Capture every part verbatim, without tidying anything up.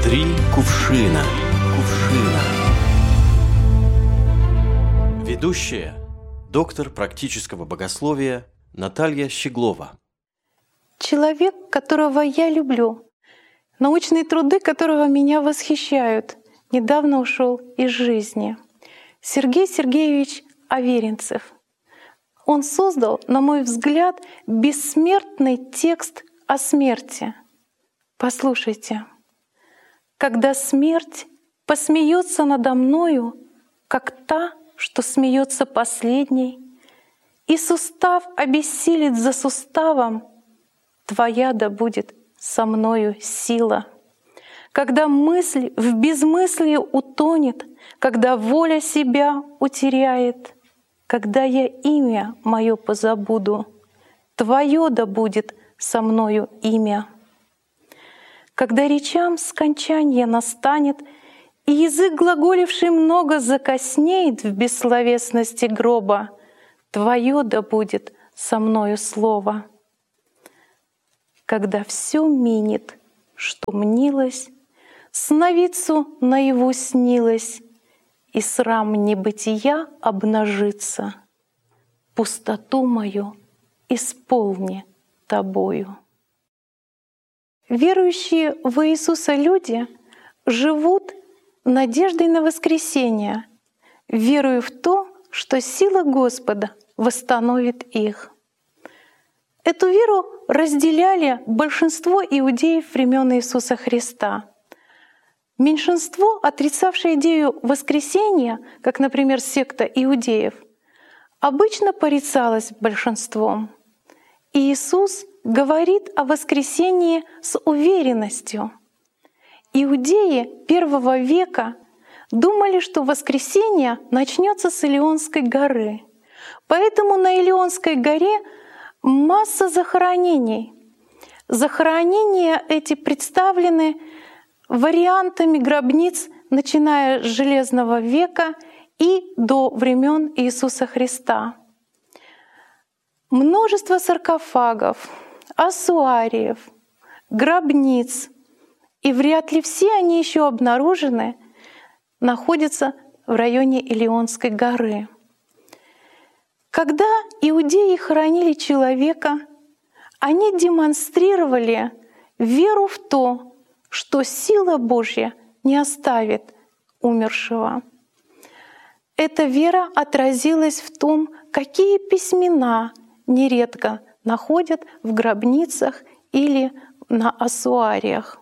Три кувшина. Кувшина. Ведущая, доктор практического богословия Наталья Щеглова. Человек, которого я люблю, научные труды которого меня восхищают, недавно ушел из жизни. Сергей Сергеевич Аверинцев. Он создал, на мой взгляд, бессмертный текст о смерти. Послушайте. «Когда смерть посмеется надо мною, как та, что смеется последней, и сустав обессилит за суставом, твоя да будет со мною сила. Когда мысль в безмыслии утонет, когда воля себя утеряет, когда я имя мое позабуду, твое да будет со мною имя. Когда речам скончанье настанет, и язык, глаголивший много, закоснеет в бессловесности гроба, твое да будет со мною слово. Когда все минет, что мнилось, сновидцу наяву снилось, и срам небытия обнажится, пустоту мою исполни тобою». Верующие в Иисуса люди живут надеждой на воскресение, веруя в то, что сила Господа восстановит их. Эту веру разделяли большинство иудеев времен Иисуса Христа. Меньшинство, отрицавшее идею воскресения, как, например, секта иудеев, обычно порицалось большинством. И Иисус говорит о воскресении с уверенностью. Иудеи первого века думали, что воскресение начнется с Илионской горы. Поэтому на Илионской горе масса захоронений. Захоронения эти представлены вариантами гробниц, начиная с Железного века и до времен Иисуса Христа. Множество саркофагов, ассуариев, гробниц, и вряд ли все они еще обнаружены, находятся в районе Илионской горы. Когда иудеи хоронили человека, они демонстрировали веру в то, что сила Божья не оставит умершего. Эта вера отразилась в том, какие письмена нередко находят в гробницах или на ассуариях.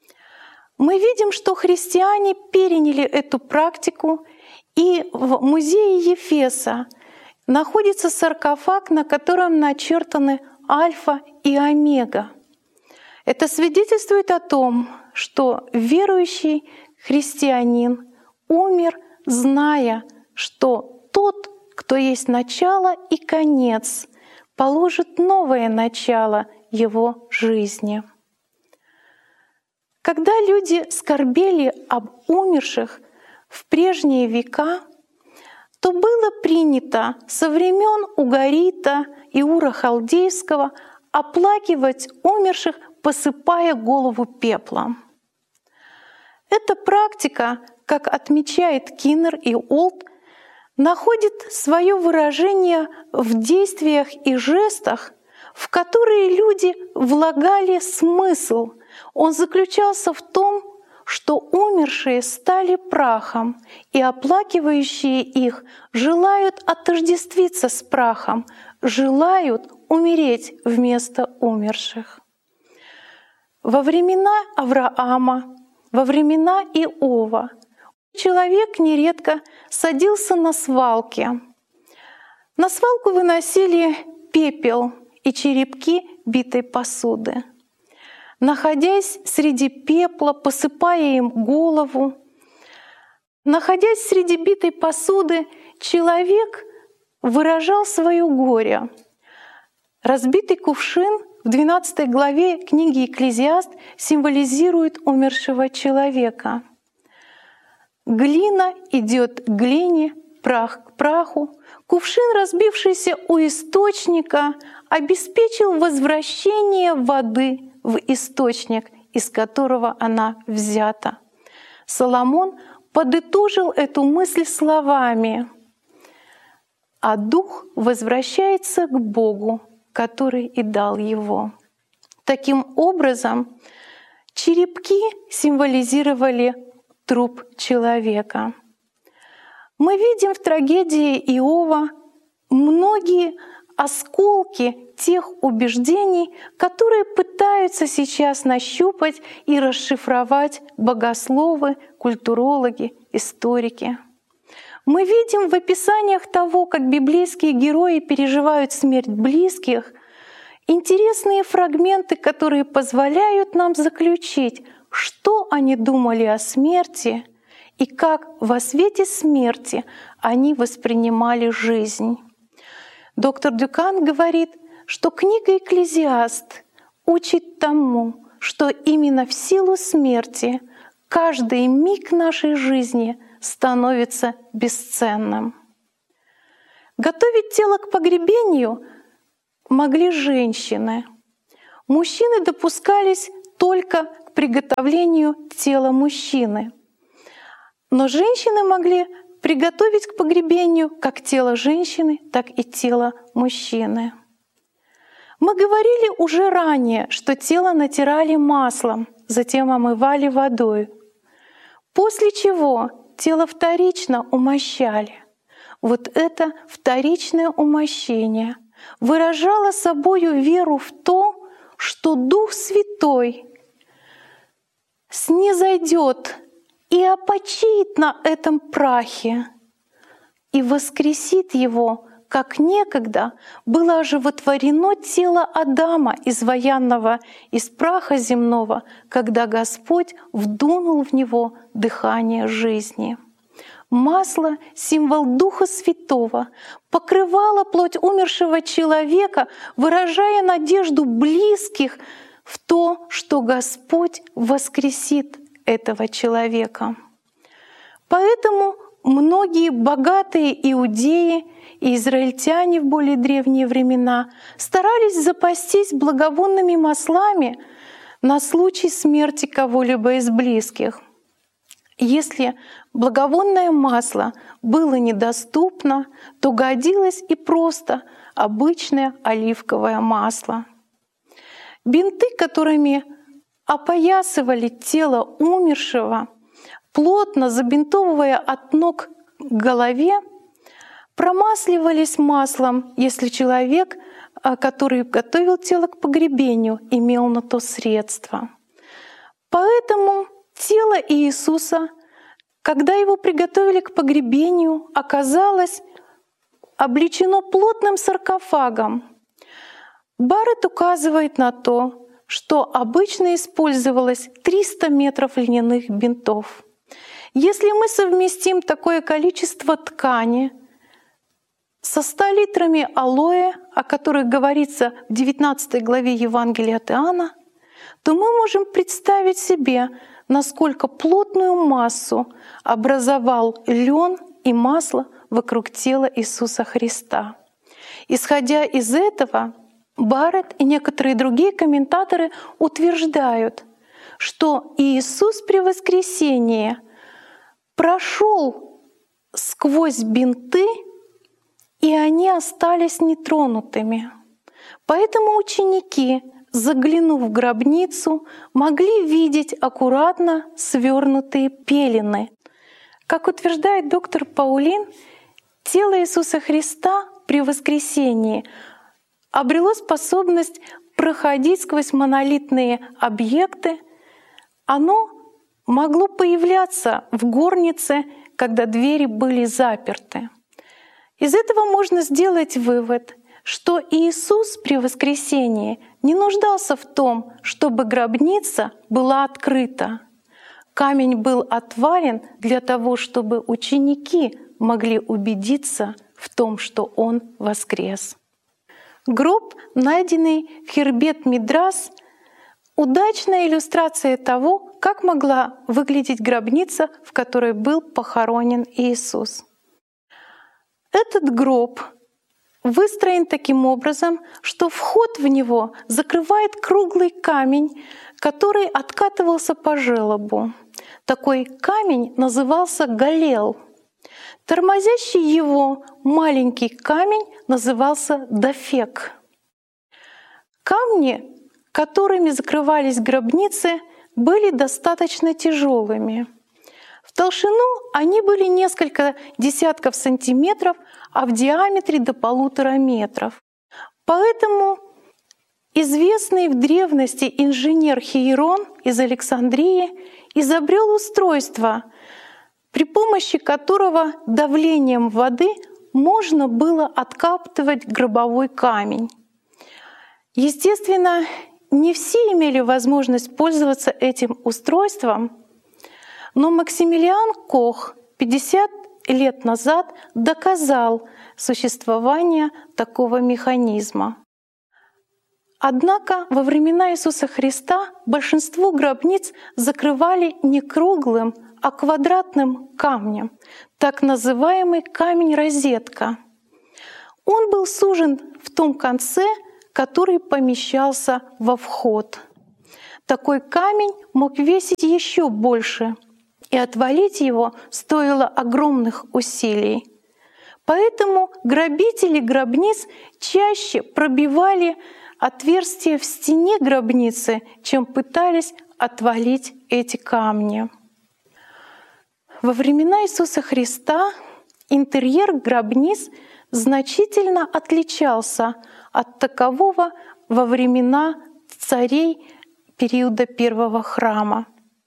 Мы видим, что христиане переняли эту практику, и в музее Ефеса находится саркофаг, на котором начертаны Альфа и Омега. Это свидетельствует о том, что верующий христианин умер, зная, что тот, кто есть начало и конец, положит новое начало его жизни. Когда люди скорбели об умерших в прежние века, то было принято со времен Угарита и Ура Халдейского оплакивать умерших, посыпая голову пеплом. Эта практика, как отмечает Киннер и Олд, находит свое выражение в действиях и жестах, в которые люди влагали смысл. Он заключался в том, что умершие стали прахом, и оплакивающие их желают отождествиться с прахом, желают умереть вместо умерших. Во времена Авраама, во времена Иова человек нередко садился на свалке. На свалку выносили пепел и черепки битой посуды. Находясь среди пепла, посыпая им голову, находясь среди битой посуды, человек выражал свое горе. Разбитый кувшин в двенадцатой главе книги «Экклезиаст» символизирует умершего человека. Глина идет к глине, прах к праху. Кувшин, разбившийся у источника, обеспечил возвращение воды в источник из которого она взята. Соломон подытожил эту мысль словами: «А дух возвращается к Богу, который и дал его». Таким образом, черепки символизировали труп человека. Мы видим в трагедии Иова многие осколки тех убеждений, которые пытаются сейчас нащупать и расшифровать богословы, культурологи, историки. Мы видим в описаниях того, как библейские герои переживают смерть близких, интересные фрагменты, которые позволяют нам заключить, что они думали о смерти и как во свете смерти они воспринимали жизнь. Доктор Дюкан говорит, что книга «Экклезиаст» учит тому, что именно в силу смерти каждый миг нашей жизни становится бесценным. Готовить тело к погребению могли женщины. Мужчины допускались только к приготовлению тела мужчины. Но женщины могли приготовить к погребению как тело женщины, так и тело мужчины. Мы говорили уже ранее, что тело натирали маслом, затем омывали водой, после чего тело вторично умощали. Вот это вторичное умощение выражало собою веру в то, что Дух Святой снизойдет и опочиет на этом прахе и воскресит его, как некогда было оживотворено тело Адама, изваянного из праха земного, когда Господь вдунул в него дыхание жизни. Масло, символ Духа Святого, покрывало плоть умершего человека, выражая надежду близких в то, что Господь воскресит этого человека. Поэтому многие богатые иудеи и израильтяне в более древние времена старались запастись благовонными маслами на случай смерти кого-либо из близких. Если благовонное масло было недоступно, то годилось и просто обычное оливковое масло. Бинты, которыми опоясывали тело умершего, плотно забинтовывая от ног к голове, промасливались маслом, если человек, который готовил тело к погребению, имел на то средства. Поэтому тело Иисуса, когда его приготовили к погребению, оказалось облечено плотным саркофагом. Барретт указывает на то, что обычно использовалось триста метров льняных бинтов. Если мы совместим такое количество ткани со ста литрами алоэ, о которых говорится в девятнадцатой главе Евангелия от Иоанна, то мы можем представить себе, насколько плотную массу образовал лен и масло вокруг тела Иисуса Христа. Исходя из этого, Барретт и некоторые другие комментаторы утверждают, что Иисус при воскресении прошел сквозь бинты, и они остались нетронутыми. Поэтому ученики, заглянув в гробницу, могли видеть аккуратно свернутые пелены. Как утверждает доктор Паулин, тело Иисуса Христа при воскресении обрело способность проходить сквозь монолитные объекты. Оно могло появляться в горнице, когда двери были заперты. Из этого можно сделать вывод, что Иисус при воскресении не нуждался в том, чтобы гробница была открыта. Камень был отвален для того, чтобы ученики могли убедиться в том, что Он воскрес. Гроб, найденный в Хербет Мидрас, удачная иллюстрация того, как могла выглядеть гробница, в которой был похоронен Иисус. Этот гроб выстроен таким образом, что вход в него закрывает круглый камень, который откатывался по желобу. Такой камень назывался галел. Тормозящий его маленький камень назывался дафек. Камни, которыми закрывались гробницы, были достаточно тяжелыми. В толщину они были несколько десятков сантиметров, а в диаметре до полутора метров. Поэтому известный в древности инженер Хейрон из Александрии изобрел устройство, при помощи которого давлением воды можно было откапывать гробовой камень. Естественно, не все имели возможность пользоваться этим устройством, но Максимилиан Кох пятьдесят лет назад доказал существование такого механизма. Однако во времена Иисуса Христа большинство гробниц закрывали не круглым, а квадратным камнем, так называемый камень-розетка. Он был сужен в том конце, который помещался во вход. Такой камень мог весить еще больше, и отвалить его стоило огромных усилий. Поэтому грабители гробниц чаще пробивали отверстия в стене гробницы, чем пытались отвалить эти камни. Во времена Иисуса Христа интерьер гробниц значительно отличался от такового во времена царей периода Первого храма.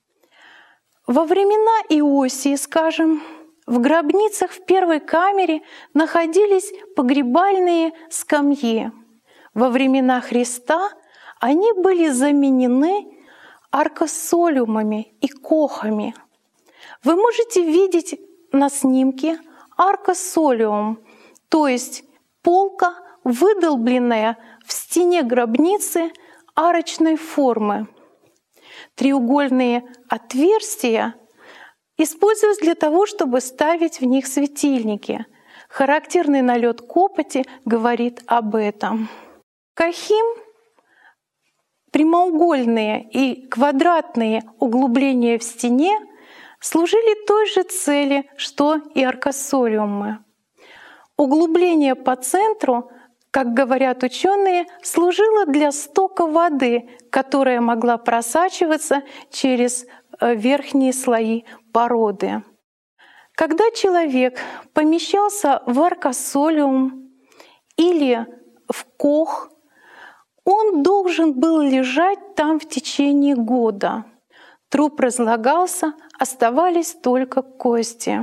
Во времена Иосии, скажем, в гробницах в первой камере находились погребальные скамьи. Во времена Христа они были заменены аркосолиумами и кохами. Вы можете видеть на снимке аркосолиум, то есть полка, выдолбленная в стене гробницы арочной формы. Треугольные отверстия используются для того, чтобы ставить в них светильники. Характерный налет копоти говорит об этом. Кахим — прямоугольные и квадратные углубления в стене служили той же цели, что и аркосолиумы. Углубление по центру, как говорят ученые, служило для стока воды, которая могла просачиваться через верхние слои породы. Когда человек помещался в аркосолиум или в кох, он должен был лежать там в течение года. Труп разлагался, оставались только кости.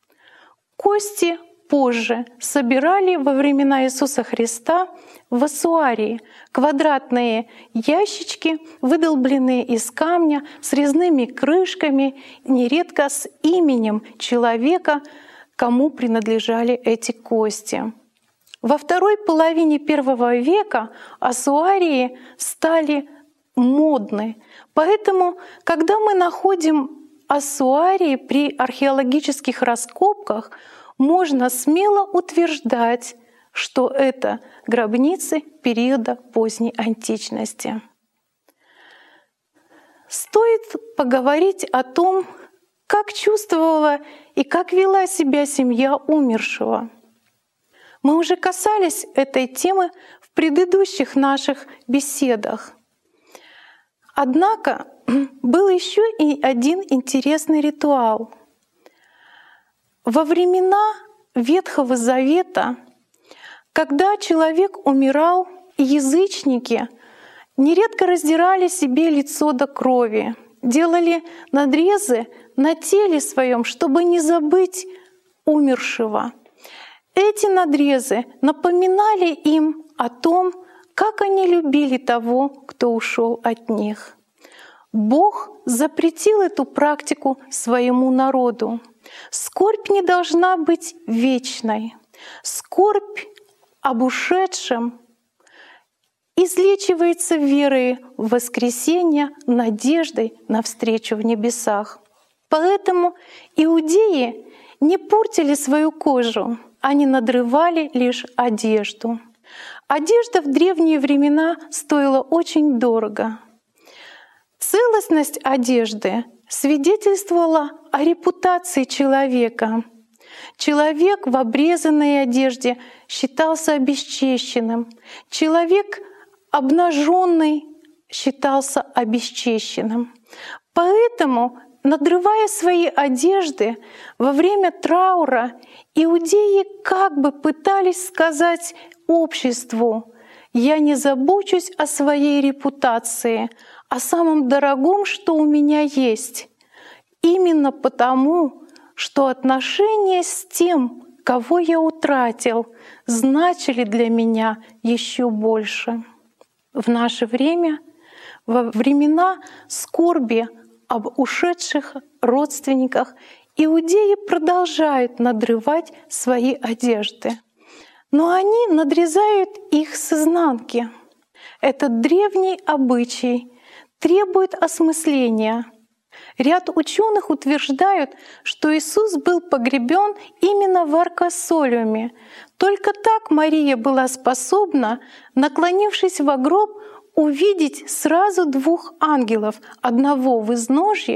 Кости позже собирали во времена Иисуса Христа в ассуарии, квадратные ящички, выдолбленные из камня, с резными крышками, нередко с именем человека, кому принадлежали эти кости. Во второй половине первого века ассуарии стали модны. Поэтому, когда мы находим ассуарии при археологических раскопках, можно смело утверждать, что это гробницы периода поздней античности. Стоит поговорить о том, как чувствовала и как вела себя семья умершего. Мы уже касались этой темы в предыдущих наших беседах. Однако был еще и один интересный ритуал. Во времена Ветхого Завета, когда человек умирал, язычники нередко раздирали себе лицо до крови, делали надрезы на теле своем, чтобы не забыть умершего. Эти надрезы напоминали им о том, как они любили того, кто ушел от них. Бог запретил эту практику своему народу. Скорбь не должна быть вечной. Скорбь об ушедшем излечивается верой в воскресение, надеждой на встречу в небесах. Поэтому иудеи не портили свою кожу. они надрывали лишь одежду. Одежда в древние времена стоила очень дорого. Целостность одежды свидетельствовала о репутации человека. Человек в обрезанной одежде считался обесчещенным. Человек обнаженный считался обесчещенным. Поэтому, надрывая свои одежды во время траура, иудеи как бы пытались сказать обществу: «Я не забочусь о своей репутации, о самом дорогом, что у меня есть, именно потому, что отношения с тем, кого я утратил, значили для меня еще больше». В наше время, во времена скорби об ушедших родственниках, иудеи продолжают надрывать свои одежды. Но они надрезают их с изнанки. Этот древний обычай требует осмысления. Ряд ученых утверждают, что Иисус был погребен именно в аркосолиуме. Только так Мария была способна, наклонившись во гроб, увидеть сразу двух ангелов, одного в изножье,